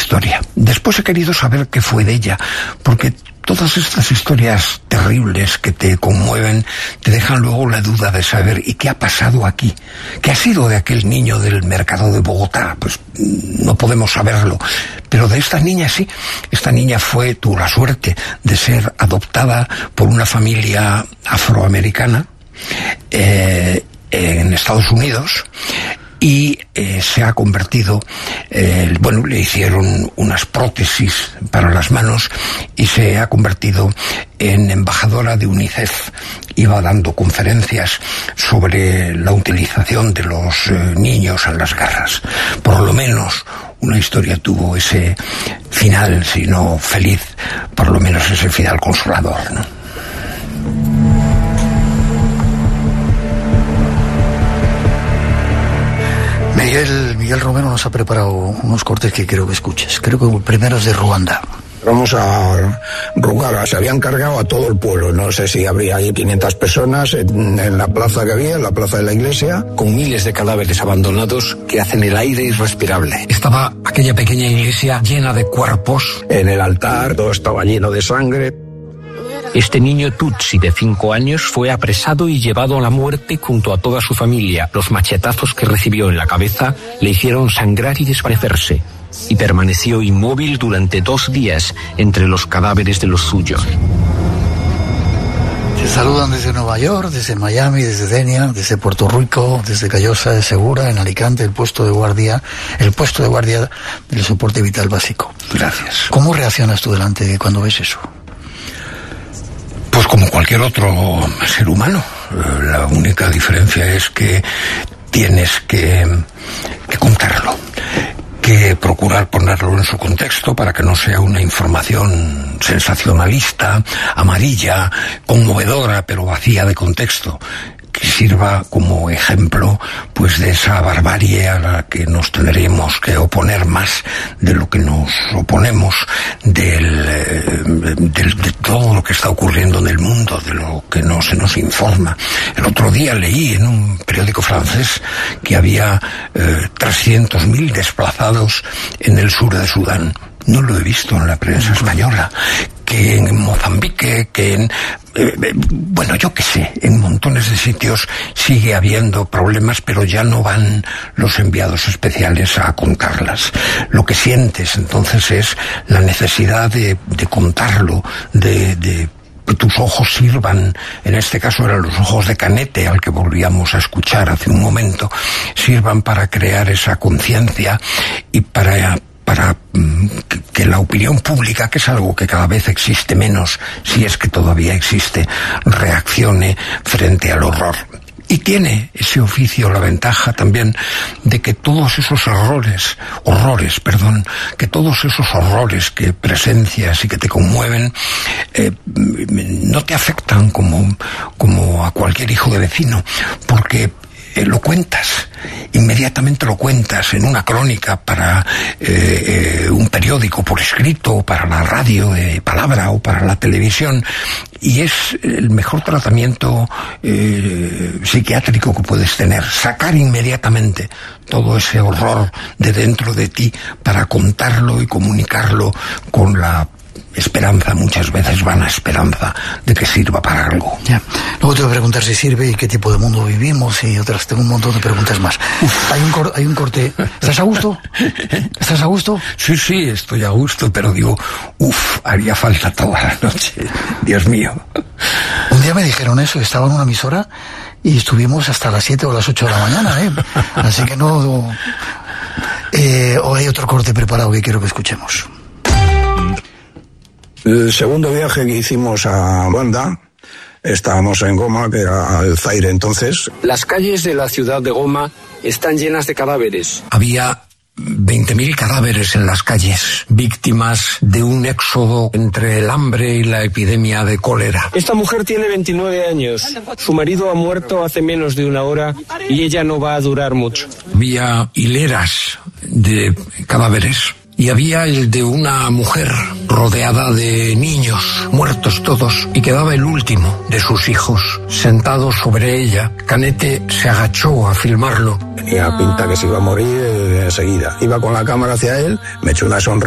historia. Después he querido saber qué fue de ella, porque todas estas historias terribles que te conmueven te dejan luego la duda de saber ¿y qué ha pasado aquí? ¿Qué ha sido de aquel niño del mercado de Bogotá? Pues no podemos saberlo. Pero de esta niña sí. Esta niña tuvo la suerte de ser adoptada por una familia afroamericana en Estados Unidos. Y se ha convertido, le hicieron unas prótesis para las manos y se ha convertido en embajadora de UNICEF. Iba dando conferencias sobre la utilización de los niños en las guerras. Por lo menos una historia tuvo ese final, si no feliz, por lo menos ese final consolador, ¿no? Miguel Romero nos ha preparado unos cortes que quiero que escuches. Creo que el primero es de Ruanda. Vamos a Ruanda. Se habían cargado a todo el pueblo. No sé si habría ahí 500 personas en la plaza que había, en la plaza de la iglesia. Con miles de cadáveres abandonados que hacen el aire irrespirable. Estaba aquella pequeña iglesia llena de cuerpos. En el altar todo estaba lleno de sangre. Este niño Tutsi de 5 años fue apresado y llevado a la muerte junto a toda su familia. Los machetazos que recibió en la cabeza le hicieron sangrar y desvanecerse. Y permaneció inmóvil durante 2 días entre los cadáveres de los suyos. Se saludan desde Nueva York, desde Miami, desde Denia, desde Puerto Rico, desde Callosa de Segura, en Alicante, el puesto de guardia del soporte vital básico. Gracias. ¿Cómo reaccionas tú cuando ves eso? Pues como cualquier otro ser humano. La única diferencia es que tienes que contarlo, que procurar ponerlo en su contexto para que no sea una información sensacionalista, amarilla, conmovedora, pero vacía de contexto, que sirva como ejemplo pues de esa barbarie a la que nos tendremos que oponer más de lo que nos oponemos, de todo lo que está ocurriendo en el mundo, de lo que no se nos informa. El otro día leí en un periódico francés que había 300.000 desplazados en el sur de Sudán. No lo he visto en la prensa española. Que en Mozambique, yo qué sé, en montones de sitios sigue habiendo problemas, pero ya no van los enviados especiales a contarlas. Lo que sientes entonces es la necesidad de contarlo, de que tus ojos sirvan, en este caso eran los ojos de Canete, al que volvíamos a escuchar hace un momento, sirvan para crear esa conciencia y para que la opinión pública, que es algo que cada vez existe menos, si es que todavía existe, reaccione frente al horror. Y tiene ese oficio la ventaja también de que todos esos horrores que presencias y que te conmueven, no te afectan como a cualquier hijo de vecino, porque lo cuentas, inmediatamente lo cuentas en una crónica para un periódico por escrito, para la radio de palabra o para la televisión, y es el mejor tratamiento psiquiátrico que puedes tener, sacar inmediatamente todo ese horror de dentro de ti para contarlo y comunicarlo con la esperanza, muchas veces vana esperanza, de que sirva para algo. Ya. Luego te voy a preguntar si sirve y qué tipo de mundo vivimos y otras. Tengo un montón de preguntas más. Hay un corte. ¿Estás a gusto? ¿Estás a gusto? Sí, estoy a gusto, pero digo, haría falta toda la noche. Dios mío. Un día me dijeron eso, estaba en una emisora y estuvimos hasta las 7 o las 8 de la mañana, Así que no. O hay otro corte preparado que quiero que escuchemos. El segundo viaje que hicimos a Ruanda, estábamos en Goma, que era el Zaire entonces. Las calles de la ciudad de Goma están llenas de cadáveres. Había 20.000 cadáveres en las calles, víctimas de un éxodo entre el hambre y la epidemia de cólera. Esta mujer tiene 29 años. Su marido ha muerto hace menos de una hora y ella no va a durar mucho. Había hileras de cadáveres. Y había el de una mujer rodeada de niños, muertos todos, y quedaba el último de sus hijos, sentado sobre ella. Canete se agachó a filmarlo. Tenía pinta que se iba a morir enseguida. Iba con la cámara hacia él, me echó una sonrisa.